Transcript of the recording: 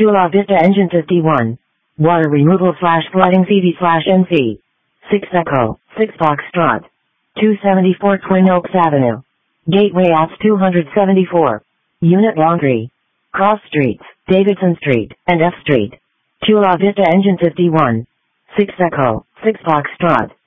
Chula Vista Engine 51. Water removal / flooding CV/NC. 6 Echo, 6 Foxtrot. 274 Twin Oaks Avenue. Gateway Apps 274. Unit Laundry. Cross Streets, Davidson Street, and F Street. Chula Vista Engine 51. 6 Echo, 6 Foxtrot.